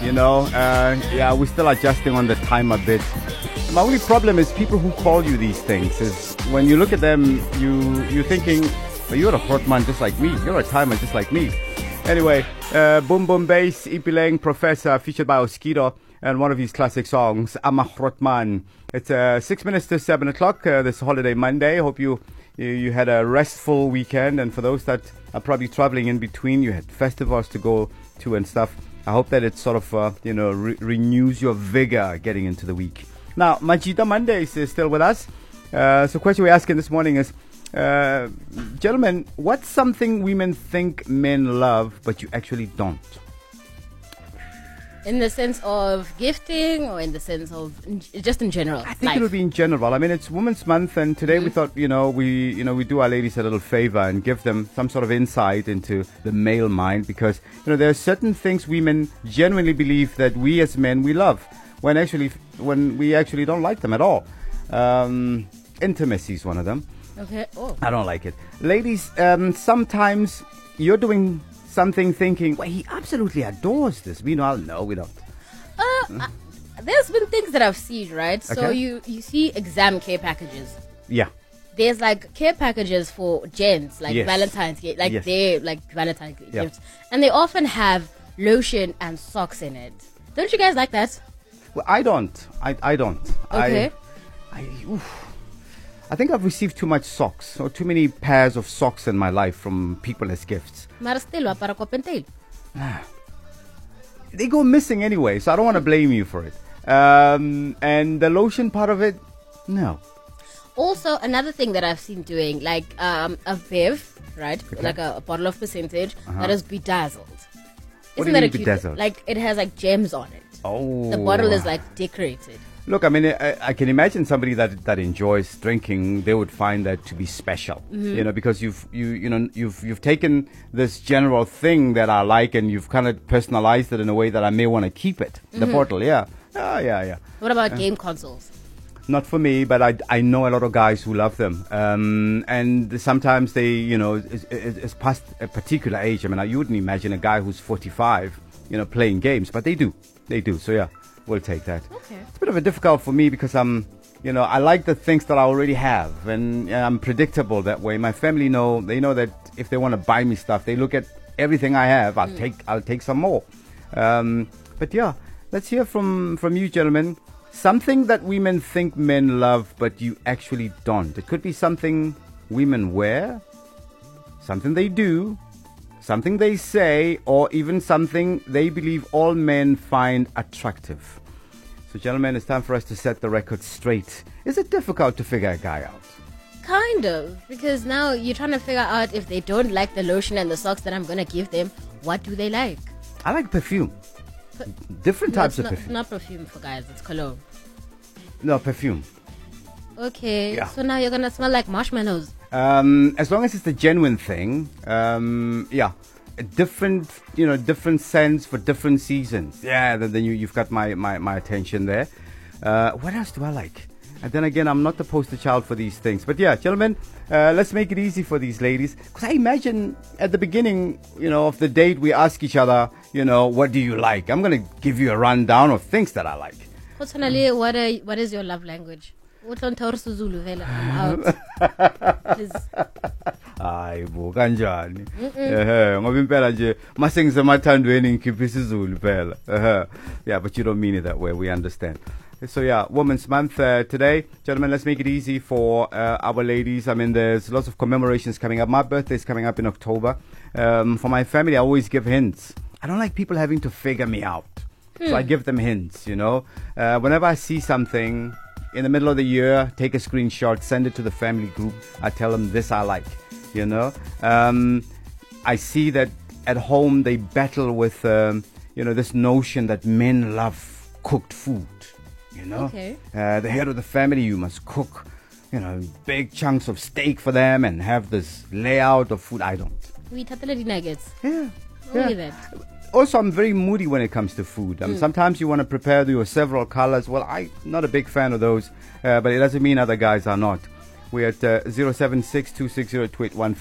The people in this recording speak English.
Yeah, we're still adjusting on the time a bit. My only problem is people who call you these things is when you look at them, you're thinking, well, you're a Grootman just like me. You're a timer just like me. Anyway, Boom Boom Bass, Ipilang Professor, featured by Oskido, and one of his classic songs, I'm a Grootman. It's 6 minutes to 7 o'clock this holiday Monday. Hope you had a restful weekend, and for those that are probably traveling in between, you had festivals to go to and stuff. I hope that it sort of, renews your vigor getting into the week. Now, Majida Mondays is still with us. So the question we're asking this morning is, gentlemen, what's something women think men love, but you actually don't? In the sense of gifting, or in the sense of just in general? I think it would be in general. I mean, it's Women's Month, and today we thought, we do our ladies a little favor and give them some sort of insight into the male mind, because there are certain things women genuinely believe that we as men we love, when we actually don't like them at all. Intimacy is one of them. Okay. Oh. I don't like it. Ladies, sometimes you're doing something thinking, well, he absolutely adores this. Meanwhile, no, we don't. There's been things that I've seen, right? Okay. So you see exam care packages. Yeah. There's like care packages for gents, like Yes. Valentine's Day, like Yes. they're like Valentine's Yeah. gifts. And they often have lotion and socks in it. Don't you guys like that? Well, I don't. I don't. Okay. I think I've received too much socks, or too many pairs of socks in my life from people as gifts. Maar still, para copentel. They go missing anyway, so I don't want to blame you for it. And the lotion part of it, no. Also, another thing that I've seen doing, like a bev, right? Okay. Like a bottle of percentage that is bedazzled. What do Isn't you that mean a cute? bedazzled? Like it has like gems on it. Oh. The bottle is like decorated. Look, I mean, I can imagine somebody that enjoys drinking, they would find that to be special, because you've taken this general thing that I like, and you've kind of personalized it in a way that I may want to keep it. The bottle, yeah. Yeah. What about game consoles? Not for me, but I know a lot of guys who love them. And sometimes they, it's past a particular age. I mean, you wouldn't imagine a guy who's 45, playing games, but they do. They do. So, yeah, we'll take that. Okay. It's a bit of a difficult for me because I like the things that I already have, and I'm predictable that way. My family they know that if they want to buy me stuff, they look at everything I have. I'll take some more. But yeah, let's hear from you, gentlemen. Something that women think men love, but you actually don't. It could be something women wear, something they do, something they say, or even something they believe all men find attractive. So, gentlemen, it's time for us to set the record straight. Is it difficult to figure a guy out? Kind of, because now you're trying to figure out if they don't like the lotion and the socks that I'm going to give them, what do they like? I like perfume. Different types of It's perfume. not perfume for guys, it's cologne. No, perfume. Okay, Yeah. so now you're going to smell like marshmallows. As long as it's a genuine thing, yeah. A different scents for different seasons. Yeah, then you've got my attention there. What else do I like? And then again, I'm not the poster child for these things. But yeah, gentlemen, let's make it easy for these ladies. Because I imagine at the beginning, of the date, we ask each other, what do you like? I'm going to give you a rundown of things that I like. Personally, what is your love language? I'm out. Please. Hayi bo kanjani ngoba impela nje masengisemathandweni ngikhipha isiZulu phela yeah, but you don't mean it that way, we understand. So yeah, Women's Month today, gentlemen. Let's make it easy for our ladies. I mean, there's lots of commemorations coming up. My birthday is coming up in October. For my family, I always give hints. I don't like people having to figure me out, so I give them hints. Whenever I see something in the middle of the year, take a screenshot, send it to the family group. I tell them this I like. I see that at home they battle with this notion that men love cooked food. Okay. The head of the family, you must cook big chunks of steak for them and have this layout of food. I don't. We tatele nuggets. Yeah. Only that. Also, I'm very moody when it comes to food. Sometimes you want to prepare your several colors. Well, I'm not a big fan of those, but it doesn't mean other guys are not. We're at 076 260 2815.